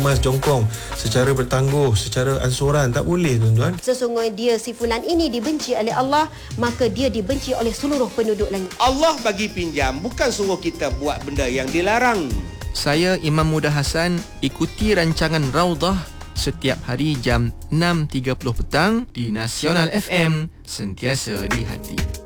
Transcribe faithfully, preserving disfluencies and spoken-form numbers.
kemas jongkong secara bertangguh, secara ansuran. Tak boleh, tuan-tuan. Sesungguhnya dia si fulan ini dibenci oleh Allah, maka dia dibenci oleh seluruh penduduk langit. Allah bagi pinjam, bukan suruh kita buat benda yang dilarang. Saya Imam Muda Hassan, ikuti rancangan Raudhah setiap hari jam enam tiga puluh petang di Nasional F M, sentiasa di hati.